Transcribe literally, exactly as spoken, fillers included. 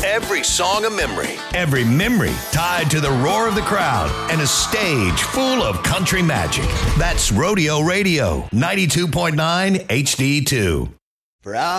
Every song a memory. Every memory tied to the roar of the crowd and a stage full of country magic. That's Rodeo Radio, ninety-two point nine H D two. For